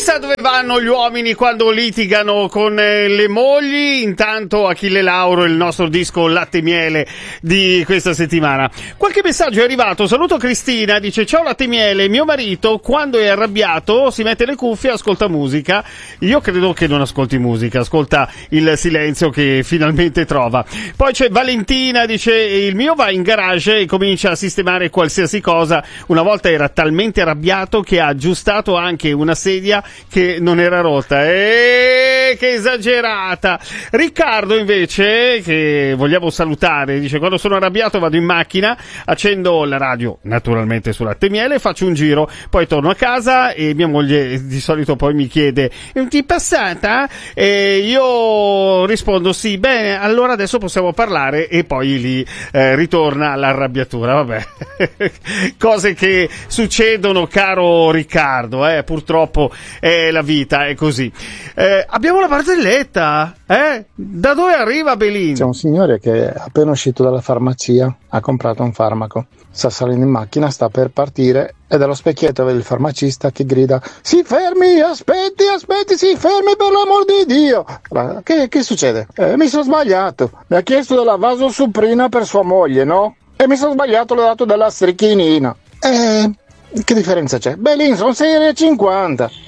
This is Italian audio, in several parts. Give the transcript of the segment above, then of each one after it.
Chissà dove vanno gli uomini quando litigano con le mogli. Intanto Achille Lauro, il nostro disco Latte e Miele di questa settimana. Qualche messaggio è arrivato. Saluto Cristina, dice: ciao Latte e Miele, mio marito quando è arrabbiato si mette le cuffie e ascolta musica. Io credo che non ascolti musica, ascolta il silenzio che finalmente trova. Poi c'è Valentina, dice: il mio va in garage e comincia a sistemare qualsiasi cosa. Una volta era talmente arrabbiato che ha aggiustato anche una sedia che non era rotta. Che esagerata. Riccardo invece, che vogliamo salutare, dice: quando sono arrabbiato vado in macchina, accendo la radio naturalmente su Latte e Miele, faccio un giro, poi torno a casa e mia moglie di solito poi mi chiede: non ti è passata? E io rispondo sì, bene, allora adesso possiamo parlare, e poi lì ritorna l'arrabbiatura. Vabbè, cose che succedono, caro Riccardo, purtroppo è la vita, è così. Abbiamo la barzelletta, da dove arriva Belin? C'è un signore che è appena uscito dalla farmacia, ha comprato un farmaco, sta salendo in macchina, sta per partire e dallo specchietto vede il farmacista che grida: si fermi, aspetti, si fermi per l'amor di Dio. Che succede? Mi sono sbagliato, mi ha chiesto della vasosuprina per sua moglie, no? E mi sono sbagliato, le ho dato della strichinina. Che differenza c'è? Belin, sono 6,50 €.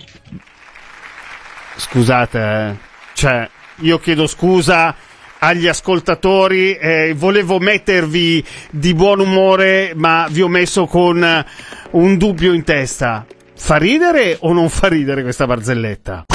Scusate, cioè, io chiedo scusa agli ascoltatori, volevo mettervi di buon umore, ma vi ho messo con un dubbio in testa. Fa ridere o non fa ridere questa barzelletta?